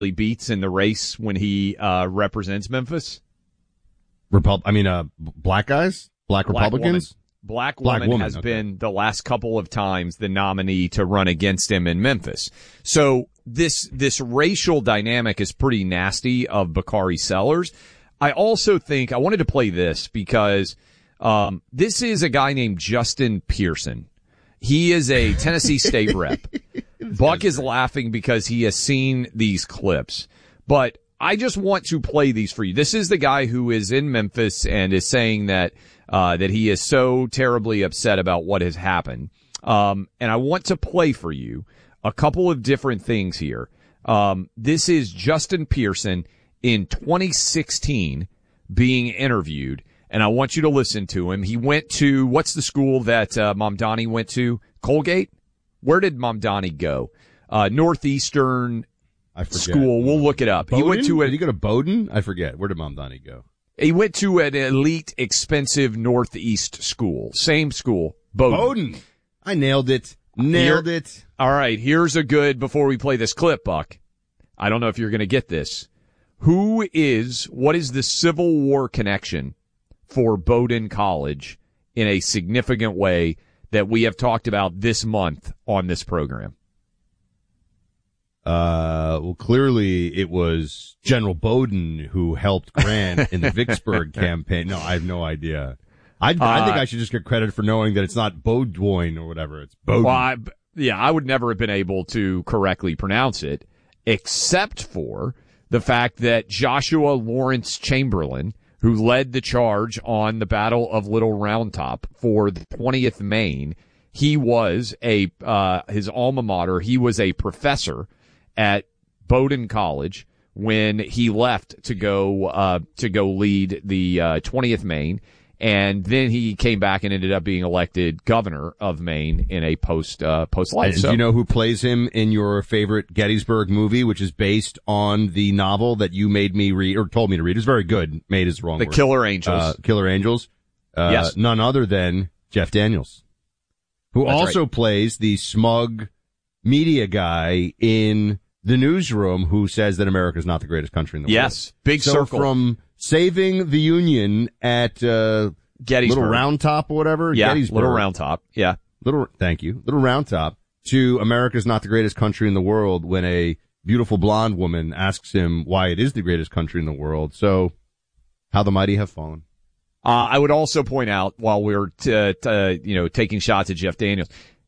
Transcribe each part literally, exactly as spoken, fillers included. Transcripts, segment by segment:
he beats in the race when he uh, represents Memphis? Repub- I mean, uh, black guys? Black, Black Republicans? Woman. Black, Black woman, woman has okay. been the last couple of times the nominee to run against him in Memphis. So this this racial dynamic is pretty nasty of Bakari Sellers. I also think I wanted to play this because um, this is a guy named Justin Pearson. He is a Tennessee State rep. Buck is laughing because he has seen these clips, but I just want to play these for you. This is the guy who is in Memphis and is saying that uh that he is so terribly upset about what has happened. Um and I want to play for you a couple of different things here. Um this is Justin Pearson in twenty sixteen being interviewed, and I want you to listen to him. He went to, what's the school that uh, Mamdani went to? Colgate? Where did Mamdani go? Uh Northeastern I forget. School. We'll look it up. Bowdoin? He went to a, Did he go to Bowdoin? I forget. Where did Mamdani go? He went to an elite, expensive Northeast school. Same school. Bowdoin. Bowdoin. I nailed it. Nailed Here- it. All right. Here's a good, before we play this clip, Buck. I don't know if you're going to get this. Who is, what is the Civil War connection for Bowdoin College in a significant way that we have talked about this month on this program? Uh, well, clearly it was General Bowdoin who helped Grant in the Vicksburg campaign. No, I have no idea. I, I think Uh, I should just get credit for knowing that it's not Bowdoin or whatever. It's Bowdoin. Well, I, yeah, I would never have been able to correctly pronounce it, except for the fact that Joshua Lawrence Chamberlain, who led the charge on the Battle of Little Round Top for the twentieth Maine, he was a uh, his alma mater. He was a professor at Bowdoin College when he left to go uh, to go lead the uh, twentieth Maine. And then he came back and ended up being elected governor of Maine in a post uh, post life. And So, do you know who plays him in your favorite Gettysburg movie, which is based on the novel that you made me read or told me to read? It's very good. Made is the wrong the word. Killer Angels. Uh, Killer Angels. Uh, Yes. None other than Jeff Daniels, who That's also right. plays the smug media guy in The Newsroom, who says that America is not the greatest country in the world. Yes, big So circle. from saving the Union at uh, Gettysburg. Little Round Top or whatever, Yeah, Gettysburg, Little Round Top. Yeah. Little, thank you, Little Round Top, to America's not the greatest country in the world when a beautiful blonde woman asks him why it is the greatest country in the world. So, how the mighty have fallen. Uh, I would also point out while we're, t- t- you know, taking shots at Jeff Daniels,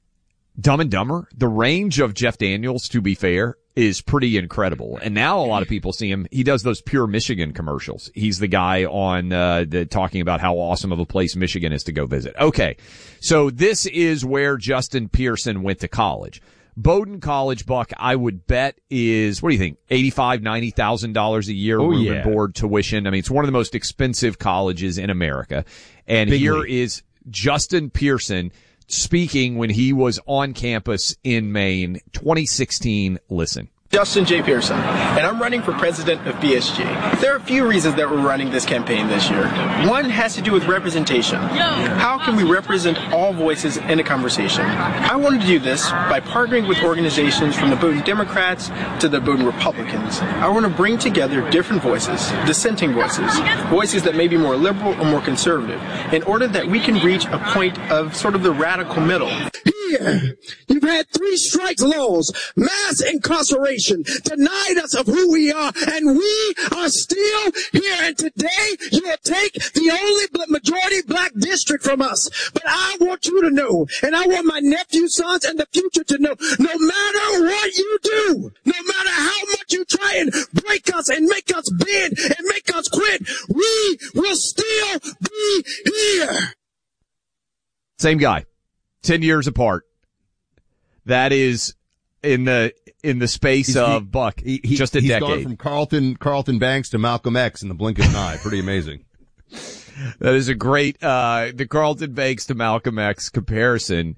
Dumb and Dumber, the range of Jeff Daniels, to be fair, is pretty incredible. And now a lot of people see him. He does those Pure Michigan commercials. He's the guy on, uh, the talking about how awesome of a place Michigan is to go visit. Okay. So this is where Justin Pearson went to college. Bowdoin College, Buck, I would bet is, what do you think? eighty-five, ninety thousand dollars a year, Oh, room yeah. and board, tuition. I mean, it's one of the most expensive colleges in America. And Big here league. is Justin Pearson speaking when he was on campus in Maine, twenty sixteen. Listen. Justin J. Pearson, and I'm running for president of B S G. There are a few reasons that we're running this campaign this year. One has to do with representation. How can we represent all voices in a conversation? I wanted to do this by partnering with organizations from the Bowdoin Democrats to the Bowdoin Republicans. I want to bring together different voices, dissenting voices, voices that may be more liberal or more conservative, in order that we can reach a point of sort of the radical middle. Here, you've had three strike laws, mass incarceration, denied us of who we are, and we are still here. And today, you'll take the only bl- majority black district from us. But I want you to know, and I want my nephew, sons, and the future to know, no matter what you do, no matter how much you try and break us and make us bend and make us quit, we will still be here. Same guy. Ten years apart. That is in the in the space He's- of he- Buck. He, he, just a he's decade. gone from Carlton, Carlton Banks to Malcolm X in the blink of an eye. Pretty amazing. That is a great uh the Carlton Banks to Malcolm X comparison.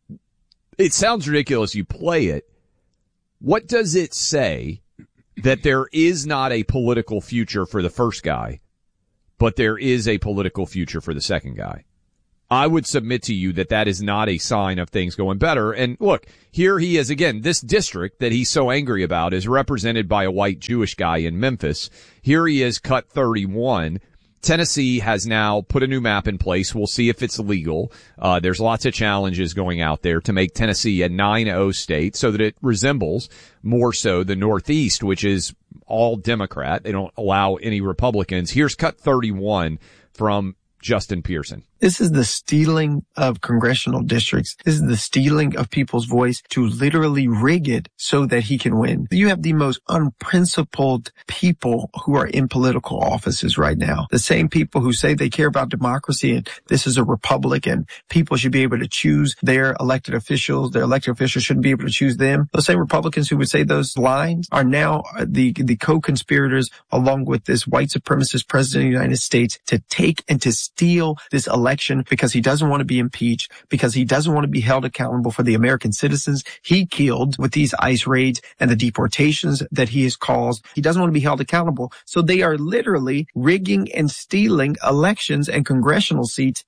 It sounds ridiculous. You play it. What does it say that there is not a political future for the first guy, but there is a political future for the second guy? I would submit to you that that is not a sign of things going better. And look, here he is again. This district that he's so angry about is represented by a white Jewish guy in Memphis. Here he is, cut thirty-one. Tennessee has now put a new map in place. We'll see if it's legal. Uh, there's lots of challenges going out there to make Tennessee a nine oh state so that it resembles more so the Northeast, which is all Democrat. They don't allow any Republicans. Here's cut thirty-one from Justin Pearson. This is the stealing of congressional districts. This is the stealing of people's voice to literally rig it so that he can win. You have the most unprincipled people who are in political offices right now. The same people who say they care about democracy and this is a republic and people should be able to choose their elected officials. Their elected officials shouldn't be able to choose them. Those same Republicans who would say those lines are now the, the co-conspirators along with this white supremacist president of the United States to take and to steal this election. Election because he doesn't want to be impeached, because he doesn't want to be held accountable for the American citizens he killed with these ICE raids and the deportations that he has caused. He doesn't want to be held accountable. So they are literally rigging and stealing elections and congressional seats.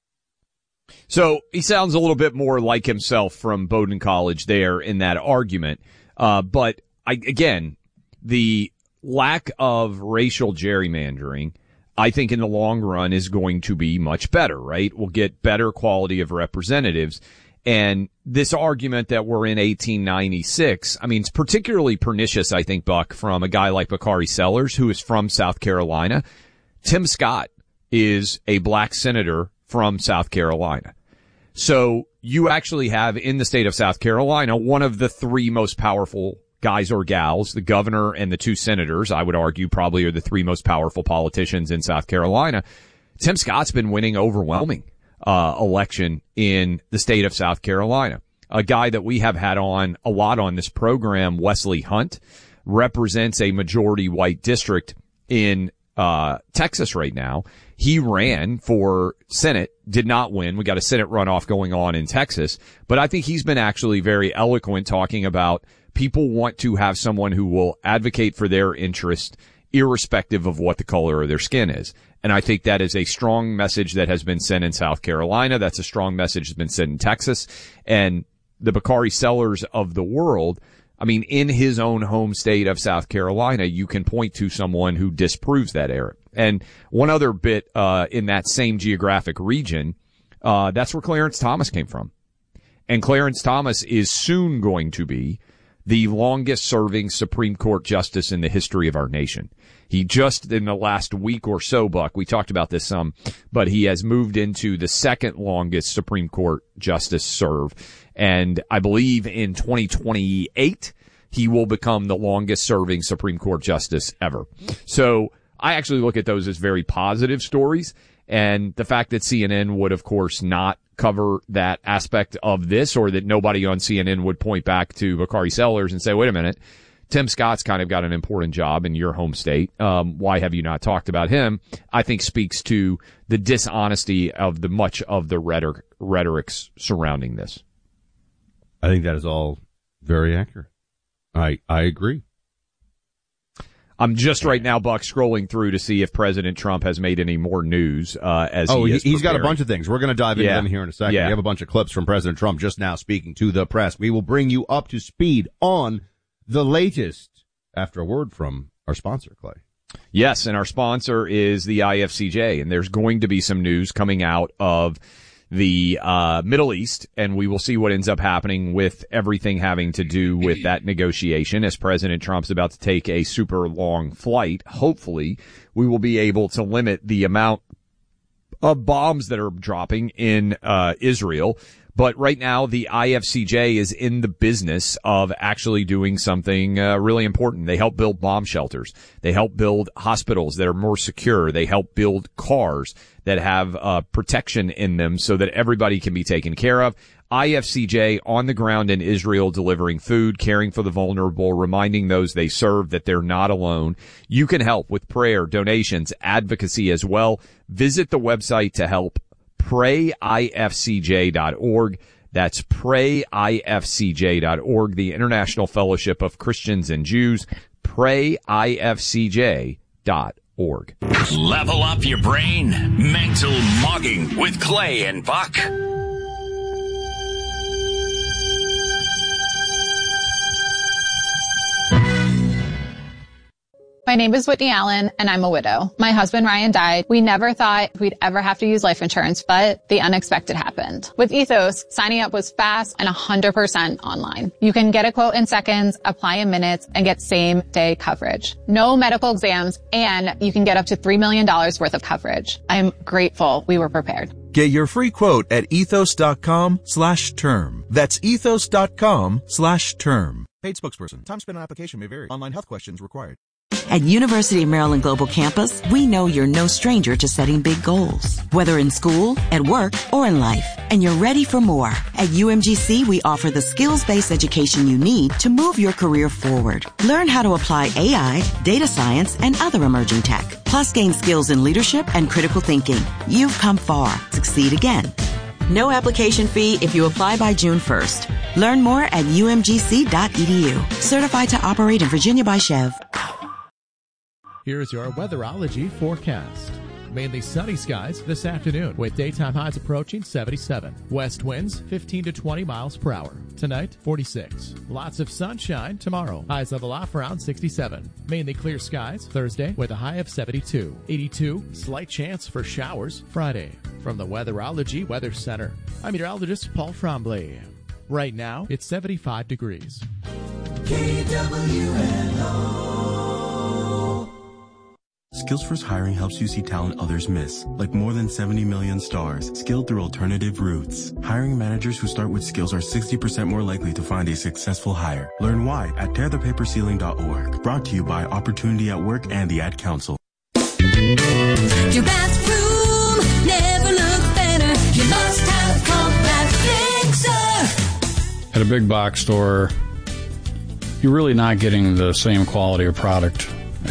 So he sounds a little bit more like himself from Bowdoin College there in that argument. Uh, but I, again, the lack of racial gerrymandering, I think in the long run is going to be much better, right? We'll get better quality of representatives. And this argument that we're in eighteen ninety-six, I mean, it's particularly pernicious, I think, Buck, from a guy like Bakari Sellers, who is from South Carolina. Tim Scott is a black senator from South Carolina. So you actually have in the state of South Carolina one of the three most powerful guys or gals, the governor and the two senators, I would argue probably are the three most powerful politicians in South Carolina. Tim Scott's been winning overwhelming, uh, election in the state of South Carolina. A guy that we have had on a lot on this program, Wesley Hunt, represents a majority white district in, uh, Texas right now. He ran for Senate, did not win. We got a Senate runoff going on in Texas, but I think he's been actually very eloquent talking about people want to have someone who will advocate for their interest irrespective of what the color of their skin is. And I think that is a strong message that has been sent in South Carolina. That's a strong message that's been sent in Texas. And the Bakari Sellers of the world, I mean, in his own home state of South Carolina, you can point to someone who disproves that error. And one other bit, uh, in that same geographic region, uh, that's where Clarence Thomas came from. And Clarence Thomas is soon going to be the longest serving Supreme Court justice in the history of our nation. He just in the last week or so, Buck, we talked about this some, but he has moved into the second longest Supreme Court justice serve. And I believe in twenty twenty-eight, he will become the longest serving Supreme Court justice ever. So I actually look at those as very positive stories. And the fact that C N N would, of course, not cover that aspect of this, or that nobody on C N N would point back to Bakari Sellers and say, wait a minute, Tim Scott's kind of got an important job in your home state. Um, why have you not talked about him? I think speaks to the dishonesty of the much of the rhetoric, rhetorics surrounding this. I think that is all very accurate. I, I agree. I'm just right now, Buck, scrolling through to see if President Trump has made any more news, uh, as oh, he is he's got a preparing. bunch of things. We're going to dive into Yeah. them here in a second. Yeah. We have a bunch of clips from President Trump just now speaking to the press. We will bring you up to speed on the latest after a word from our sponsor, Clay. Yes, and our sponsor is the I F C J, and there's going to be some news coming out of the uh Middle East, and we will see what ends up happening with everything having to do with that negotiation as President Trump's about to take a super long flight. Hopefully, we will be able to limit the amount of bombs that are dropping in uh Israel. But right now, the I F C J is in the business of actually doing something uh, really important. They help build bomb shelters. They help build hospitals that are more secure. They help build cars that have uh, protection in them so that everybody can be taken care of. I F C J on the ground in Israel, delivering food, caring for the vulnerable, reminding those they serve that they're not alone. You can help with prayer, donations, advocacy as well. Visit the website to help. pray I F C J dot org. That's pray I F C J dot org, the International Fellowship of Christians and Jews. pray I F C J dot org. Level up your brain. Mental Mogging with Clay and Buck. My name is Whitney Allen, and I'm a widow. My husband, Ryan, died. We never thought we'd ever have to use life insurance, but the unexpected happened. With Ethos, signing up was fast and one hundred percent online. You can get a quote in seconds, apply in minutes, and get same-day coverage. No medical exams, and you can get up to three million dollars worth of coverage. I'm grateful we were prepared. Get your free quote at ethos.com slash term. That's ethos.com slash term. Paid spokesperson. Time spent on application may vary. Online health questions required. At University of Maryland Global Campus, we know you're no stranger to setting big goals, whether in school, at work, or in life, and you're ready for more. At U M G C, we offer the skills-based education you need to move your career forward. Learn how to apply A I, data science, and other emerging tech, plus gain skills in leadership and critical thinking. You've come far. Succeed again. No application fee if you apply by June first. Learn more at U M G C dot E D U. Certified to operate in Virginia by Chev. Here's your weatherology forecast. Mainly sunny skies this afternoon with daytime highs approaching seventy-seven. West winds fifteen to twenty miles per hour. Tonight, forty-six. Lots of sunshine tomorrow. Highs level off around sixty-seven. Mainly clear skies Thursday with a high of seventy-two. eighty-two. Slight chance for showers Friday. From the Weatherology Weather Center, I'm meteorologist Paul Trombley. Right now, it's seventy-five degrees. K W N O. Skills First Hiring helps you see talent others miss, like more than seventy million stars, skilled through alternative routes. Hiring managers who start with skills are sixty percent more likely to find a successful hire. Learn why at tear the paper ceiling dot org. Brought to you by Opportunity at Work and the Ad Council. Your bathroom never looked better. You must have Compact Fixer. At a big box store, you're really not getting the same quality of product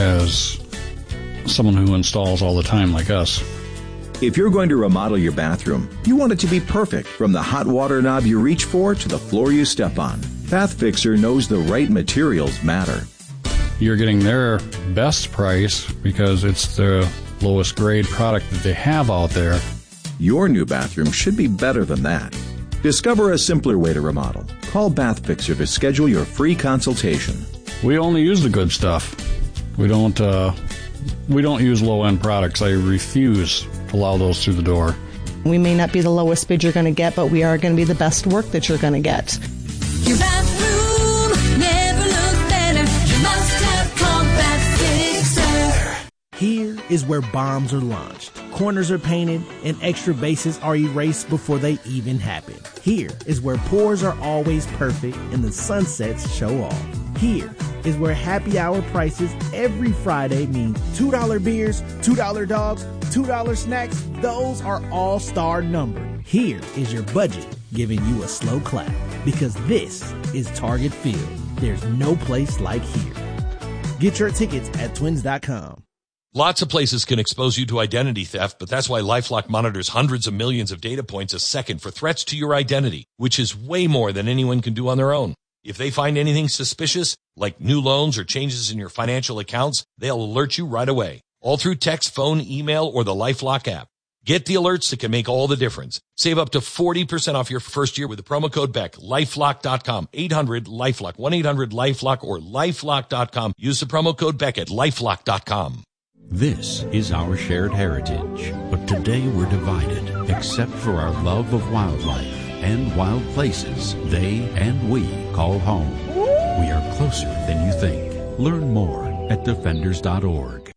as someone who installs all the time like us. If you're going to remodel your bathroom, you want it to be perfect, from the hot water knob you reach for to the floor you step on. Bath Fixer knows the right materials matter. You're getting their best price because it's the lowest grade product that they have out there. Your new bathroom should be better than that. Discover a simpler way to remodel. Call Bath Fixer to schedule your free consultation. We only use the good stuff. We don't, uh, we don't use low-end products. I refuse to allow those through the door. We may not be the lowest bid you're going to get, but we are going to be the best work that you're going to get. Your bathroom never looked better. You must have Compact Fixer. Here is where bombs are launched, corners are painted, and extra bases are erased before they even happen. Here is where pours are always perfect and the sunsets show off. Here is where happy hour prices every Friday mean two dollar beers, two dollar dogs, two dollar snacks. Those are all-star numbered. Here is your budget giving you a slow clap, because this is Target Field. There's no place like here. Get your tickets at twins dot com. Lots of places can expose you to identity theft, but that's why LifeLock monitors hundreds of millions of data points a second for threats to your identity, which is way more than anyone can do on their own. If they find anything suspicious, like new loans or changes in your financial accounts, they'll alert you right away, all through text, phone, email, or the LifeLock app. Get the alerts that can make all the difference. Save up to forty percent off your first year with the promo code Beck. LifeLock dot com, eight hundred LifeLock, one eight hundred LifeLock, or LifeLock dot com. Use the promo code Beck at LifeLock dot com. This is our shared heritage, but today we're divided, except for our love of wildlife and wild places they and we call home. We are closer than you think. Learn more at defenders dot org.